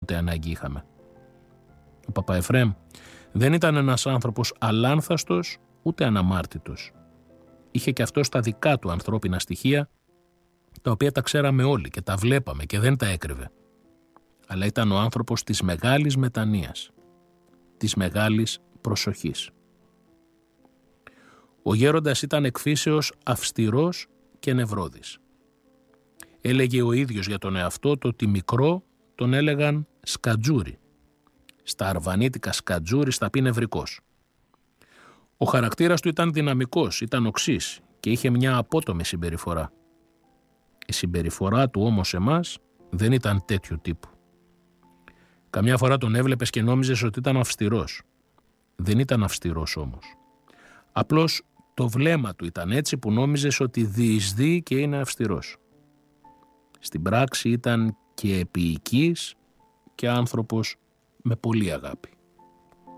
όποτε ανάγκη είχαμε. Ο Παπαεφρέμ δεν ήταν ένας άνθρωπος αλάνθαστος ούτε αναμάρτητος. Είχε και αυτός τα δικά του ανθρώπινα στοιχεία, τα οποία τα ξέραμε όλοι και τα βλέπαμε και δεν τα έκρυβε. Αλλά ήταν ο άνθρωπος της μεγάλης μετανοίας, της μεγάλης προσοχής. Ο γέροντας ήταν εκ φύσεως αυστηρός και νευρώδης. Έλεγε ο ίδιος για τον εαυτό του ότι μικρό τον έλεγαν σκατζούρι. Στα αρβανίτικα σκατζούρι στα πει νευρικός. Ο χαρακτήρας του ήταν δυναμικός, ήταν οξύς και είχε μια απότομη συμπεριφορά. Η συμπεριφορά του όμως εμάς δεν ήταν τέτοιου τύπου. Καμιά φορά τον έβλεπες και νόμιζες ότι ήταν αυστηρός. Δεν ήταν αυστηρός όμως. Απλώς το βλέμμα του ήταν έτσι που νόμιζες ότι διεισδύει και είναι αυστηρός. Στην πράξη ήταν και επίοικης και άνθρωπος με πολύ αγάπη.